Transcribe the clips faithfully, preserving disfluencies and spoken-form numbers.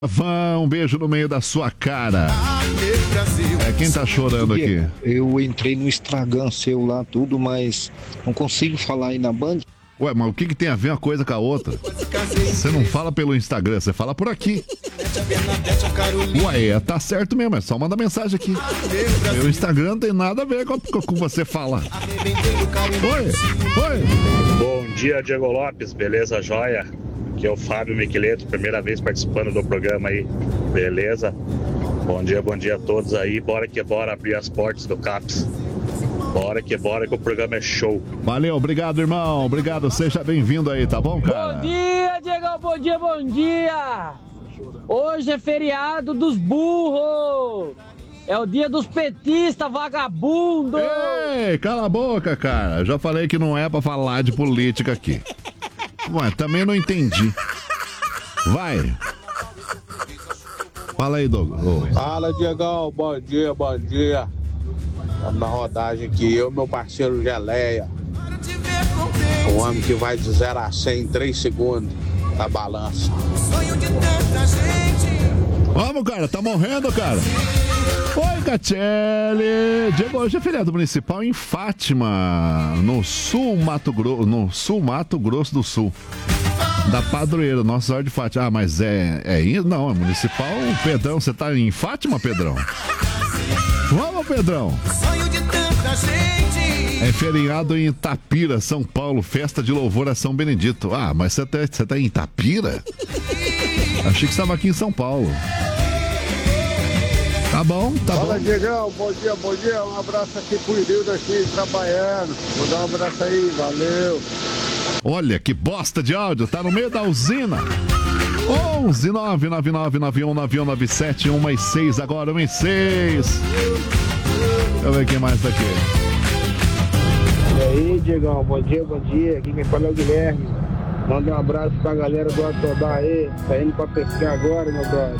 Vá, um beijo no meio da sua cara. É, quem tá chorando aqui? Eu entrei no Instagram seu lá, tudo, mas não consigo falar aí na Band. Ué, mas o que, que tem a ver uma coisa com a outra? Você não fala pelo Instagram, você fala por aqui. Ué, tá certo mesmo, é só mandar mensagem aqui. Meu Instagram não tem nada a ver com o que você fala. Oi, oi. Bom dia, Diego Lopes, beleza, joia? Aqui é o Fábio Miqueleto, primeira vez participando do programa aí, beleza? Bom dia, bom dia a todos aí, bora que bora abrir as portas do CAPS. Bora que bora que o programa é show. Valeu, obrigado, irmão, obrigado, seja bem-vindo aí, tá bom, cara? Bom dia, Diego, bom dia, bom dia! Hoje é feriado dos burros! É o dia dos petistas, vagabundo! Ei, cala a boca, cara, já falei que não é pra falar de política aqui. Ué, também não entendi. Vai. Fala aí, Douglas. Oh. Fala, Diegão. Bom dia, bom dia. Estamos na rodagem aqui. Eu e meu parceiro Geleia. O homem que vai de zero a cem em três segundos na balança. Vamos, cara. Tá morrendo, cara. Oi, Catelli. Diego, hoje é feriado municipal em Fátima, no sul Mato Grosso, no sul Mato Grosso do Sul. Da Padroeira, Nossa Senhora de Fátima. Ah, mas é, é isso? Não, é municipal. Pedrão, você tá em Fátima, Pedrão? Vamos, Pedrão. É feriado em Itapira, São Paulo, festa de louvor a São Benedito. Ah, mas você tá, você tá em Itapira? Achei que você estava aqui em São Paulo. Tá bom, tá Fala, bom. Diegão, bom dia, bom dia. Um abraço aqui pro Irildo aqui, trabalhando. Vou dar um abraço aí, valeu. Olha que bosta de áudio, tá no meio da usina. onze nove nove nove nove um nove um nove sete um mais seis, agora um e seis. Deixa eu ver quem mais tá aqui. E aí, Diegão, bom dia, bom dia. Aqui quem fala é o Guilherme. Manda um abraço pra galera do Atodá aí. Tá indo pra pescar agora, meu brother.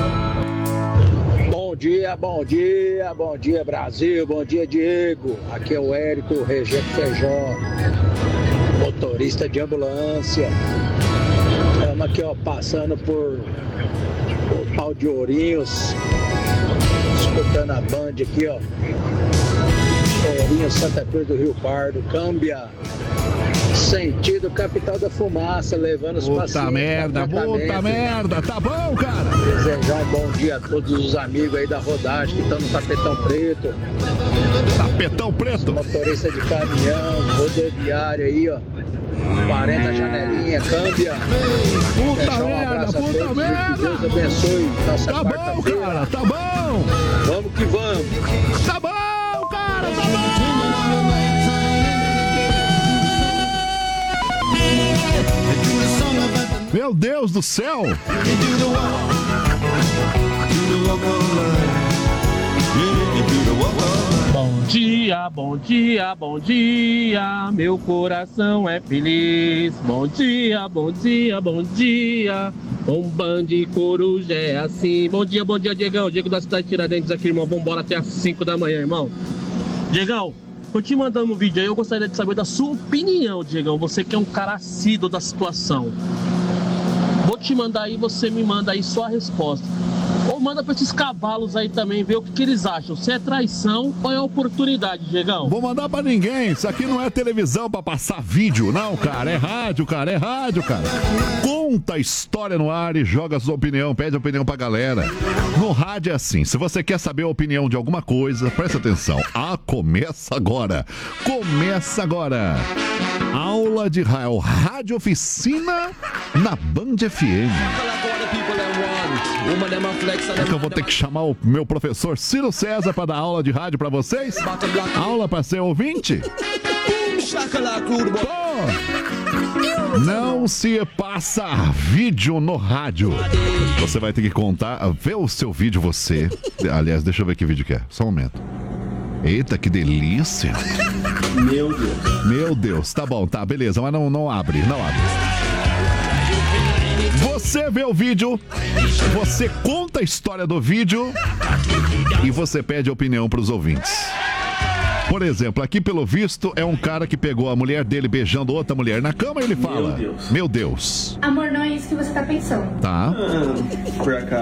Bom dia, bom dia, bom dia Brasil, bom dia Diego. Aqui é o Érico Regente Feijó, motorista de ambulância. Estamos aqui, ó, passando por o Pau de Ourinhos, escutando a Band aqui, ó. Ourinhos, Santa Cruz do Rio Pardo, Câmbia, sentido capital da fumaça, levando os Puta pacientes. merda, puta merda, tá bom, cara? Desejar um bom dia a todos os amigos aí da rodagem que estão no Tapetão Preto. Tapetão Preto. Motorista de caminhão, rodoviário aí, ó. quarenta da janelinha, câmbia. Puta Deixar um merda, abraço a puta todos, merda. que Deus abençoe nossa Tá bom, quarta-feira. cara, tá bom. Vamos que vamos. Tá bom, cara, tá bom. Meu Deus do céu! Bom dia, bom dia, bom dia, meu coração é feliz. Bom dia, bom dia, bom dia, um bando de coruja é assim. Bom dia, bom dia, Diegão, Diego da cidade de Tiradentes aqui, irmão. Vambora até às cinco da manhã, irmão. Diegão, tô te mandando um vídeo aí, eu gostaria de saber da sua opinião, Diegão. Você que é um cara assíduo da situação. Vou te mandar aí, você me manda aí sua resposta. Ou manda pra esses cavalos aí também, ver o que, que eles acham. Se é traição ou é oportunidade, Diegão? Vou mandar pra ninguém. Isso aqui não é televisão pra passar vídeo, não, cara. É rádio, cara. É rádio, cara. Conta a história no ar e joga a sua opinião. Pede a opinião pra galera. No rádio é assim. Se você quer saber a opinião de alguma coisa, presta atenção. Ah, começa agora. Começa agora. Aula de rádio. Rádio Oficina na Band F M. É que eu vou ter que chamar o meu professor Ciro César para dar aula de rádio para vocês? Aula para ser ouvinte? Pô, não se passa vídeo no rádio. Você vai ter que contar, ver o seu vídeo você. Aliás, deixa eu ver que vídeo que é. Só um momento. Eita, que delícia. Meu Deus. Meu Deus, tá bom, tá, beleza, mas não, não abre, não abre. Você vê o vídeo, você conta a história do vídeo e você pede opinião pros ouvintes. Por exemplo, aqui pelo visto é um cara que pegou a mulher dele beijando outra mulher na cama e ele fala: Meu Deus. Amor, não é isso que você tá pensando. Tá. Ah, por acaso.